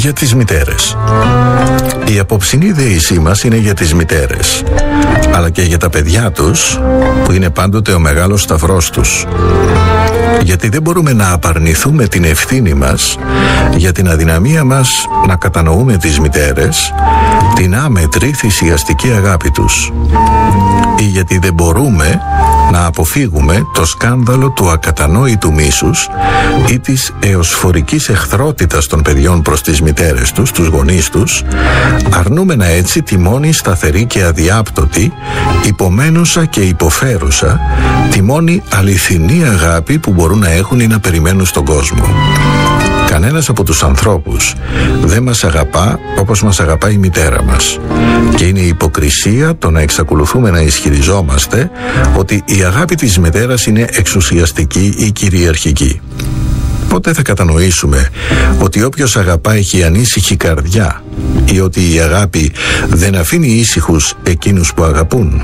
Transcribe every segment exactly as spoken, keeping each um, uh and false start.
για τις μητέρες. Η απόψινή δεήσή μας είναι για τις μητέρες, αλλά και για τα παιδιά τους, που είναι πάντοτε ο μεγάλος σταυρός τους. Γιατί δεν μπορούμε να απαρνηθούμε την ευθύνη μας για την αδυναμία μας να κατανοούμε τις μητέρες, την άμετρη θυσιαστική αγάπη τους, ή γιατί δεν μπορούμε να αποφύγουμε το σκάνδαλο του ακατανόητου μίσους ή της εωσφορικής εχθρότητας των παιδιών προς τις μητέρες τους, τους γονείς τους, αρνούμενα έτσι τη μόνη σταθερή και αδιάπτωτη, υπομένουσα και υποφέρουσα, τη μόνη αληθινή αγάπη που μπορούν να έχουν ή να περιμένουν στον κόσμο. Κανένας από τους ανθρώπους δεν μας αγαπά όπως μας αγαπάει η μητέρα μας, και είναι υποκρισία το να εξακολουθούμε να ισχυριζόμαστε ότι η αγάπη της μητέρας είναι εξουσιαστική ή κυριαρχική. Πότε θα κατανοήσουμε ότι όποιος αγαπά έχει ανήσυχη καρδιά, ή ότι η αγάπη δεν αφήνει ήσυχους εκείνους που αγαπούν?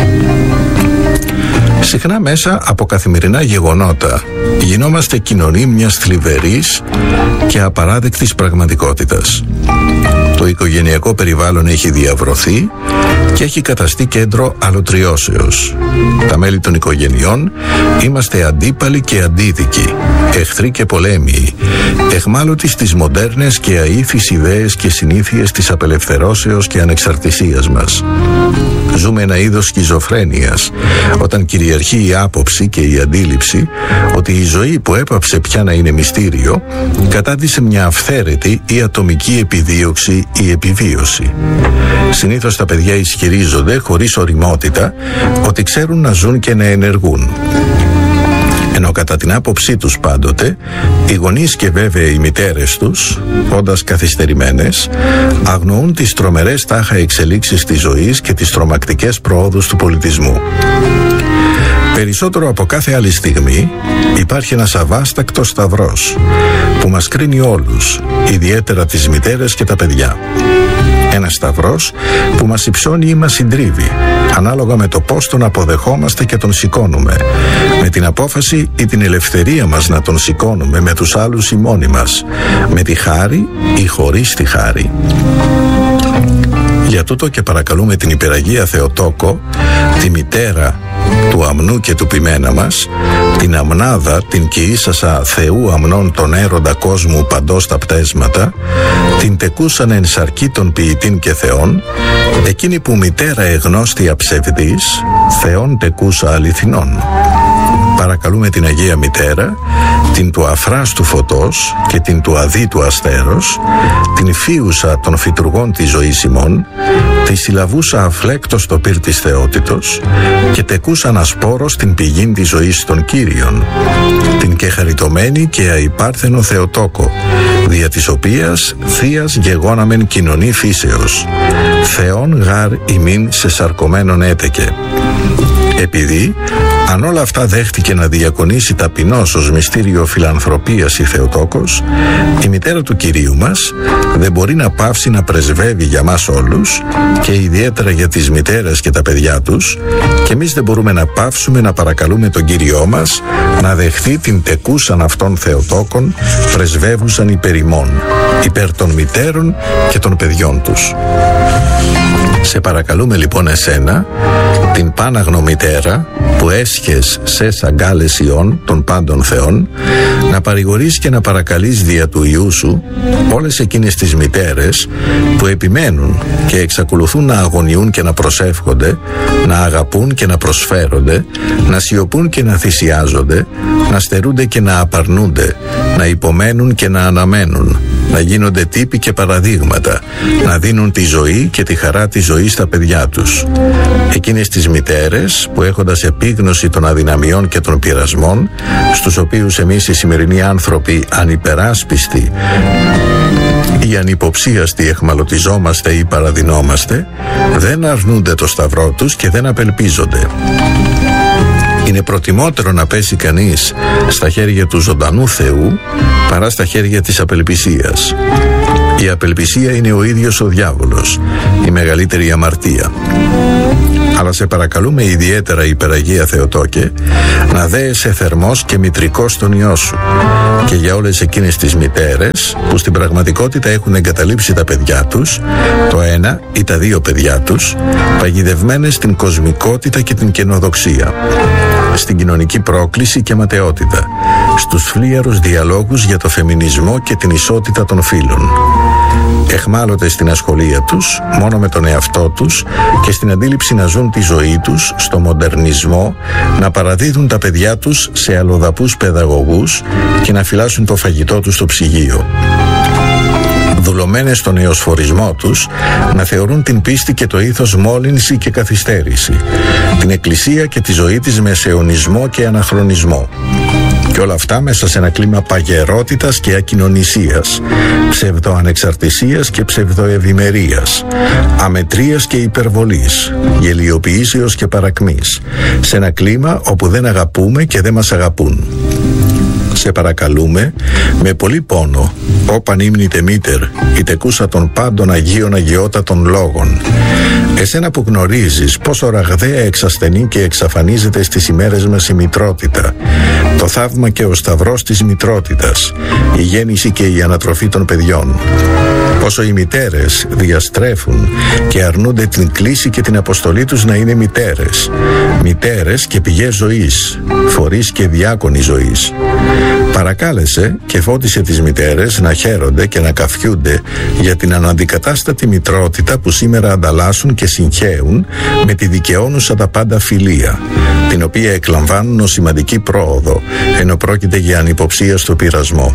Συχνά μέσα από καθημερινά γεγονότα γινόμαστε κοινωνοί μιας θλιβερής και απαράδεκτης πραγματικότητας. Το οικογενειακό περιβάλλον έχει διαβρωθεί και έχει καταστεί κέντρο αλωτριώσεως. Τα μέλη των οικογενειών είμαστε αντίπαλοι και αντίδικοι, εχθροί και πολέμοι, εχμάλωτοι στις μοντέρνες και αήθεις ιδέες και συνήθειες της απελευθερώσεως και ανεξαρτησίας μας. Ζούμε ένα είδος σχιζοφρένειας, όταν κυριαρχεί η άποψη και η αντίληψη ότι η ζωή που έπαψε πια να είναι μυστήριο κατάντησε μια αυθαίρετη ή ατομική επιδίωξη ή επιβίωση. Συνήθως τα παιδιά ισχυρίζονται χωρίς ωριμότητα ότι ξέρουν να ζουν και να ενεργούν, ενώ κατά την άποψή τους πάντοτε οι γονείς και βέβαια οι μητέρες τους, όντας καθυστερημένες, αγνοούν τις τρομερές τάχα εξελίξεις της ζωής και τις τρομακτικές προόδους του πολιτισμού. Περισσότερο από κάθε άλλη στιγμή υπάρχει ένας αβάστακτος σταυρός που μας κρίνει όλους, ιδιαίτερα τις μητέρες και τα παιδιά. Ένας σταυρός που μας υψώνει ή μας συντρίβει, ανάλογα με το πώς τον αποδεχόμαστε και τον σηκώνουμε, με την απόφαση ή την ελευθερία μας να τον σηκώνουμε με τους άλλους ή μόνοι μας, με τη χάρη ή χωρίς τη χάρη. Για τούτο και παρακαλούμε την Υπεραγία Θεοτόκο, τη μητέρα του αμνού και του ποιμένα μας, την αμνάδα, την κοιήσασα Θεού αμνών τον έρωτα κόσμου παντός τα πτέσματα, την τεκούσαν εν σαρκή των ποιητήν και θεών, εκείνη που μητέρα εγνώστια ψευδής, Θεών τεκούσα αληθινών. Παρακαλούμε την Αγία Μητέρα, την του αφράστου φωτός και την του αδίτου αστέρος, την φίουσα των φυτουργών της ζωής ημών, τη συλλαβούσα αφλέκτος το πυρ της θεότητος και τεκούσαν ασπόρος την πηγήν της ζωής των Κύριων, την και χαριτωμένη και αϊπάρθενο Θεοτόκο, δια της οποίας θείας γεγόναμεν κοινωνή φύσεως, Θεόν γάρ ημίν σε σαρκωμένον έτεκε. Επειδή αν όλα αυτά δέχτηκε να διακονήσει ταπεινώς ως μυστήριο φιλανθρωπίας η Θεοτόκος, η μητέρα του Κυρίου μας δεν μπορεί να πάυσει να πρεσβεύει για μας όλους και ιδιαίτερα για τις μητέρες και τα παιδιά τους, και εμείς δεν μπορούμε να πάυσουμε να παρακαλούμε τον Κύριό μας να δεχθεί την τεκούσαν αυτών Θεοτόκων πρεσβεύουσαν υπέρ ημών, υπέρ των μητέρων και των παιδιών τους. Σε παρακαλούμε λοιπόν εσένα, την Πάναγνο Μητέρα, που έσχες σες αγκάλες ιών των πάντων θεών, να παρηγορείς και να παρακαλείς δια του Υιού σου όλες εκείνες τις μητέρες που επιμένουν και εξακολουθούν να αγωνιούν και να προσεύχονται, να αγαπούν και να προσφέρονται, να σιωπούν και να θυσιάζονται, να στερούνται και να απαρνούνται, να υπομένουν και να αναμένουν, να γίνονται τύποι και παραδείγματα, να δίνουν τη ζωή και τη χαρά της ζωής στα παιδιά τους. Εκείνες τις μητέρες που, έχοντας επίγνωση των αδυναμιών και των πειρασμών, στους οποίους εμείς οι σημερινοί άνθρωποι ανυπεράσπιστοι ή ανυποψίαστοι εχμαλωτιζόμαστε ή παραδεινόμαστε, δεν αρνούνται το σταυρό τους και δεν απελπίζονται. Είναι προτιμότερο να πέσει κανείς στα χέρια του ζωντανού Θεού παρά στα χέρια της απελπισίας. Η απελπισία είναι ο ίδιος ο διάβολος, η μεγαλύτερη αμαρτία. αλλά σε παρακαλούμε ιδιαίτερα, Υπεραγία Θεοτόκε, να δέεσαι θερμός και μητρικός στον Υιό σου και για όλες εκείνες τις μητέρες που στην πραγματικότητα έχουν εγκαταλείψει τα παιδιά τους, το ένα ή τα δύο παιδιά τους, παγιδευμένες στην κοσμικότητα και την καινοδοξία, στην κοινωνική πρόκληση και ματαιότητα, στους φλίαρους διαλόγους για το φεμινισμό και την ισότητα των φύλων. Εχμάλωτες στην ασχολία τους μόνο με τον εαυτό τους και στην αντίληψη να ζουν τη ζωή τους στο μοντερνισμό, να παραδίδουν τα παιδιά τους σε αλλοδαπούς παιδαγωγούς και να φυλάσσουν το φαγητό τους στο ψυγείο. Δουλωμένες στον εωσφορισμό τους, να θεωρούν την πίστη και το ήθος μόλυνση και καθυστέρηση, την Εκκλησία και τη ζωή της με αιωνισμό και αναχρονισμό. Και όλα αυτά μέσα σε ένα κλίμα παγερότητας και ακοινωνισίας, ψευδοανεξαρτησίας και ψευδοευημερίας, αμετρίας και υπερβολής, γελιοποιήσεως και παρακμής, σε ένα κλίμα όπου δεν αγαπούμε και δεν μας αγαπούν. Σε παρακαλούμε, με πολύ πόνο, «Ω πανύμνητε μήτερ, η τεκούσα των πάντων Αγίων Αγιότατων λόγων», εσένα που γνωρίζεις πόσο ραγδαία εξασθενεί και εξαφανίζεται στις ημέρες μας η μητρότητα, το θαύμα και ο σταυρός της μητρότητας, η γέννηση και η ανατροφή των παιδιών, πόσο οι μητέρες διαστρέφουν και αρνούνται την κλίση και την αποστολή τους να είναι μητέρες, μητέρες και πηγές ζωής, φορείς και διάκονοι ζωής. Παρακάλεσε και φώτισε τις μητέρες να χαίρονται και να καφιούνται για την αναντικατάστατη μητρότητα που σήμερα ανταλλάσσουν και συγχέουν με τη δικαιώνουσα τα πάντα φιλία, την οποία εκλαμβάνουν ως σημαντική πρόοδο, ενώ πρόκειται για ανυποψία στο πειρασμό.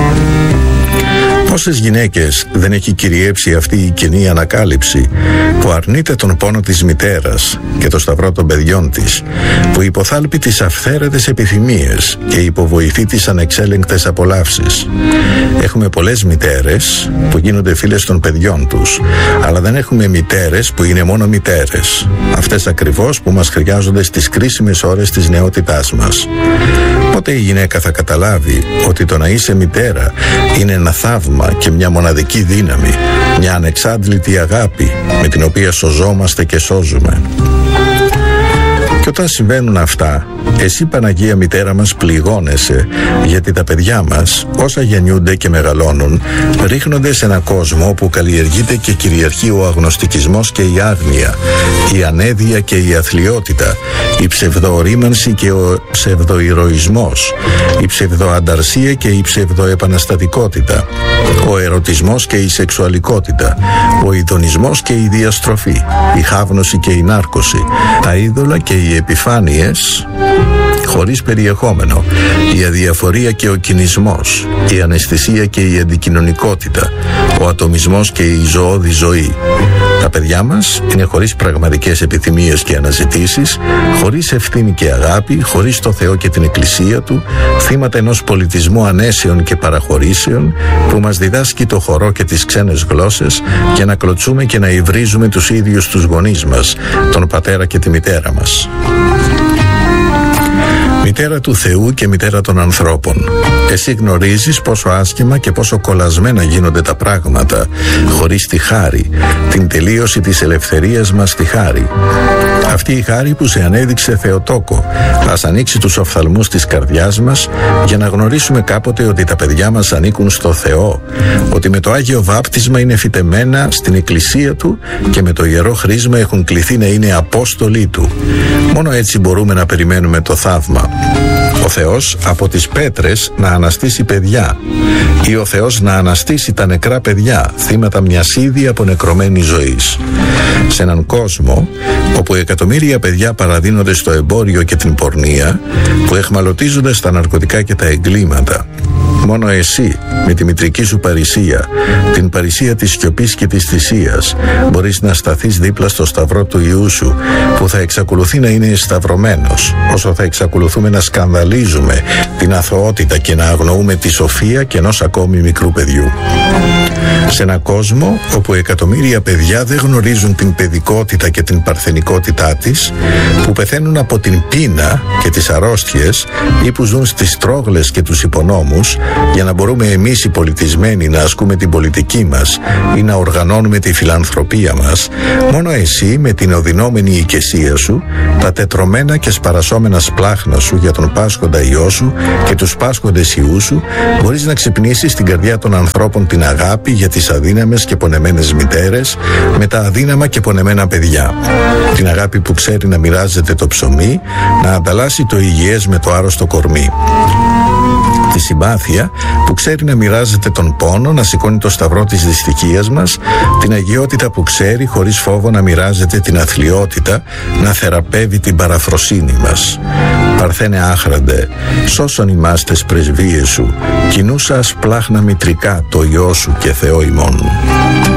Πόσες γυναίκες δεν έχει κυριέψει αυτή η κοινή ανακάλυψη που αρνείται τον πόνο της μητέρας και το σταυρό των παιδιών της, που υποθάλπει τις αυθαίρετες επιθυμίες και υποβοηθεί τις ανεξέλεγκτες απολαύσεις. Έχουμε πολλές μητέρες που γίνονται φίλες των παιδιών τους, αλλά δεν έχουμε μητέρες που είναι μόνο μητέρες, αυτές ακριβώς που μας χρειάζονται στις κρίσιμες ώρες της νεότητάς μας. Πότε η γυναίκα θα καταλάβει ότι το να είσαι μητέρα είναι ένα θαύμα και μια μοναδική δύναμη, μια ανεξάντλητη αγάπη με την οποία σωζόμαστε και σώζουμε. Και όταν συμβαίνουν αυτά, εσύ Παναγία Μητέρα μας πληγώνεσαι, γιατί τα παιδιά μας, όσα γεννιούνται και μεγαλώνουν, ρίχνονται σε έναν κόσμο που καλλιεργείται και κυριαρχεί ο αγνωστικισμός και η άγνοια, η ανέδεια και η αθλιότητα, η ψευδοορίμανση και ο ψευδοηρωισμός, η ψευδοανταρσία και η ψευδοεπαναστατικότητα, ο ερωτισμός και η σεξουαλικότητα, ο ειδονισμός και η διαστροφή, η χάβνωση και η νάρκωση, τα είδωλα και οι επιφάνειες χωρίς περιεχόμενο, η αδιαφορία και ο κινησμός, η αναισθησία και η αντικοινωνικότητα, ο ατομισμός και η ζωώδη ζωή. Τα παιδιά μας είναι χωρίς πραγματικές επιθυμίες και αναζητήσεις, χωρίς ευθύνη και αγάπη, χωρίς το Θεό και την Εκκλησία Του, θύματα ενός πολιτισμού ανέσεων και παραχωρήσεων που μας διδάσκει το χορό και τις ξένες γλώσσες για να κλωτσούμε και να υβρίζουμε τους ίδιους τους γονείς μας, τον πατέρα και τη μητέρα μας. Μητέρα του Θεού και μητέρα των ανθρώπων, εσύ γνωρίζεις πόσο άσχημα και πόσο κολλασμένα γίνονται τα πράγματα χωρίς τη χάρη, την τελείωση της ελευθερίας μας στη χάρη. Αυτή η χάρη που σε ανέδειξε Θεοτόκο, ας ανοίξει τους οφθαλμούς της καρδιάς μας για να γνωρίσουμε κάποτε ότι τα παιδιά μας ανήκουν στο Θεό, ότι με το Άγιο Βάπτισμα είναι φυτεμένα στην Εκκλησία Του και με το Ιερό Χρίσμα έχουν κληθεί να είναι Απόστολοι Του. Μόνο έτσι μπορούμε να περιμένουμε το θαύμα. Ο Θεός από τις πέτρες να αναστήσει παιδιά, ή ο Θεός να αναστήσει τα νεκρά παιδιά, θύματα μιας ήδη απονεκρωμένης ζωής. Σε έναν κόσμο όπου εκατομμύρια παιδιά παραδίνονται στο εμπόριο και την πορνεία, που εχμαλωτίζονται στα ναρκωτικά και τα εγκλήματα, μόνο εσύ με τη μητρική σου παρησία, την παρησία της σιωπής και της θυσίας, μπορείς να σταθείς δίπλα στο σταυρό του Υιού σου, που θα εξακολουθεί να είναι σταυρωμένος, όσο θα εξακολουθούμε να σκανδαλίζουμε την αθωότητα και να αγνοούμε τη σοφία και ενός ακόμη μικρού παιδιού. Σε έναν κόσμο όπου εκατομμύρια παιδιά δεν γνωρίζουν την παιδικότητα και την παρθενικότητά της, που πεθαίνουν από την πείνα και τις αρρώστιες ή που ζουν στις τρόγλες και τους υπονόμους, για να μπορούμε εμείς οι πολιτισμένοι να ασκούμε την πολιτική μας ή να οργανώνουμε τη φιλανθρωπία μας, μόνο εσύ με την οδυνόμενη οικεσία σου, τα τετρωμένα και σπαρασσόμενα σπλάχνα σου για τον πάσχοντα Υιό σου και τους πάσχοντες Υιούς σου, μπορείς να ξυπνήσεις στην καρδιά των ανθρώπων την αγάπη για τις αδύναμες και πονεμένες μητέρες με τα αδύναμα και πονεμένα παιδιά. Την αγάπη που ξέρει να μοιράζεται το ψωμί, να ανταλλάσσει το υγιές με το άρρωστο κορμί. Τη συμπάθεια που ξέρει να μοιράζεται τον πόνο, να σηκώνει το σταυρό της δυστυχίας μας, την αγιότητα που ξέρει χωρίς φόβο να μοιράζεται την αθλιότητα, να θεραπεύει την παραφροσύνη μας. Παρθένε άχραντε, σώσον ημάστες πρεσβείες σου, κοινούσα σπλάχνα μητρικά το Υιό σου και Θεό ημών.